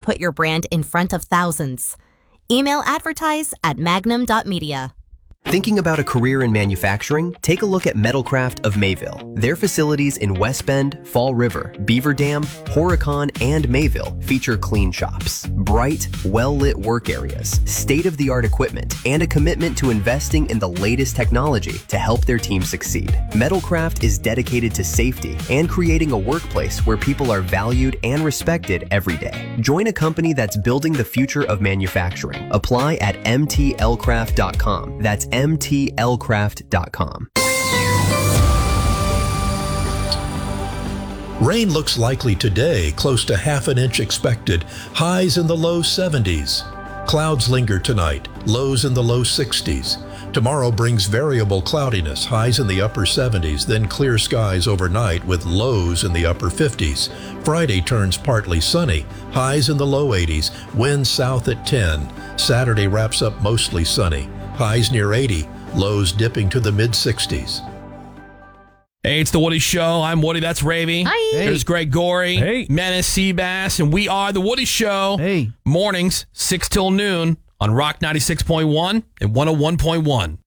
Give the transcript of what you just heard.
put your brand in front of thousands. Email advertise@magnum.media. Thinking about a career in manufacturing? Take a look at Metalcraft of Mayville. Their facilities in West Bend, Fall River, Beaver Dam, Horicon, and Mayville feature clean shops, bright, well-lit work areas, state-of-the-art equipment, and a commitment to investing in the latest technology to help their team succeed. Metalcraft is dedicated to safety and creating a workplace where people are valued and respected every day. Join a company that's building the future of manufacturing. Apply at mtlcraft.com. That's mtlcraft.com. Rain looks likely today, close to half an inch expected, highs in the low 70s. Clouds linger tonight, lows in the low 60s. Tomorrow brings variable cloudiness, highs in the upper 70s, then clear skies overnight with lows in the upper 50s. Friday turns partly sunny, highs in the low 80s, winds south at 10. Saturday wraps up mostly sunny, highs near 80, lows dipping to the mid-60s. Hey, it's the Woody Show. I'm Woody. That's Ravy. Hi. Hey. There's Greg Gorey. Hey. Menace Seabass. And we are the Woody Show. Hey. Mornings, 6 till noon on Rock 96.1 and 101.1.